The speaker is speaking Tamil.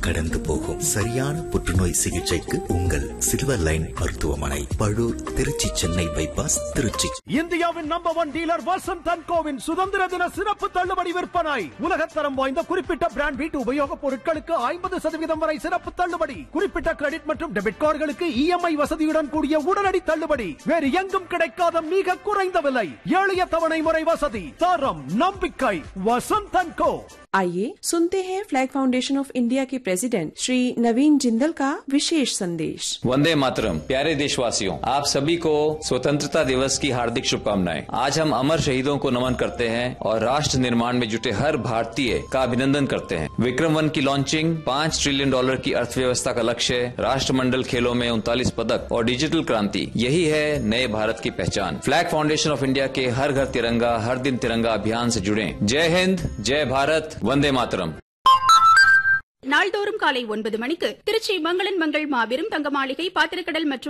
கடந்து போகும். சரியான புற்றுநோய் சிகிச்சைக்கு உங்கள் சில்வர் லைன் மருத்துவமனை, பழூர், திருச்சி, சென்னை பைபாஸ், திருச்சி. இந்தியாவின் number 1 dealer Vasanth and CoWIN சுதந்திர தின சிறப்பு தள்ளுபடி விற்பனை. உலகத்தரம் வாய்ந்த குறிப்பிட்ட பிராண்ட் வீட்டு உபயோகப் பொருட்களுக்கு 50% வரை சிறப்பு தள்ளுபடி. குறிப்பிட்ட கிரெடிட் மற்றும் டெபிட் கார்டுகளுக்கு EMI வசதியுடன் கூடிய உடனடி தள்ளுபடி. வேறு எங்கும் கிடைக்காத மிக குறைந்த விலை, எளிய தவணை முறை வசதி, தரம், நம்பிக்கை. वसंत एंड को। आइए सुनते हैं फ्लैग फाउंडेशन ऑफ इंडिया के प्रेसिडेंट श्री नवीन जिंदल का विशेष संदेश। वंदे मातरम। प्यारे देशवासियों, आप सभी को स्वतंत्रता दिवस की हार्दिक शुभकामनाएं। आज हम अमर शहीदों को नमन करते हैं और राष्ट्र निर्माण में जुटे हर भारतीय का अभिनंदन करते हैं। विक्रम-1 की लॉन्चिंग, $5 ट्रिलियन की अर्थव्यवस्था का लक्ष्य, राष्ट्रमंडल खेलों में 39 पदक और डिजिटल क्रांति, यही है नए भारत की पहचान। फ्लैग फाउंडेशन ऑफ इंडिया के हर घर तिरंगा, हर दिन तिरंगा अभियान से जुड़े। जय हिंद, जय भारत, वंदे मातरम। நாள்தோறும் காலை 9 மணிக்கு திருச்சி மங்களன் மங்கள் மாபெரும் தங்க மாளிகை, பாத்திரக்கடல் மற்றும்